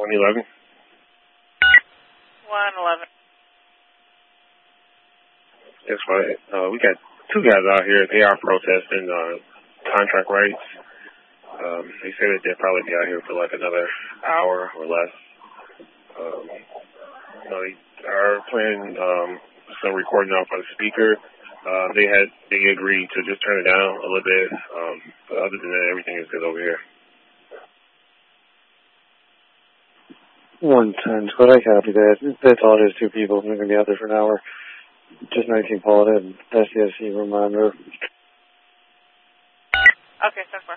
111. 111. That's right. We got two guys out here. They are protesting contract rights. They say that they'll probably be out here for like another hour or less. They are playing some recording off on the speaker. They agreed to just turn it down a little bit. But other than that, everything is good over here. 110, but I copy that. That's all it is, two people. They're going to be out there for an hour. Just 19 Paul and SDSC reminder. Okay, so